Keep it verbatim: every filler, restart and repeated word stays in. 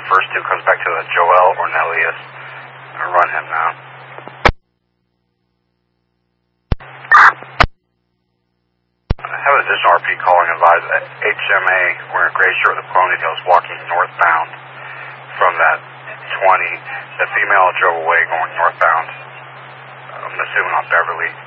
the first two comes back to a Joel Ornelius. I'll run him now. I have an additional R P calling advised that H M A wearing a gray shirt with a ponytail is walking northbound from that twenty. The female drove away going northbound. I'm assuming on Beverly.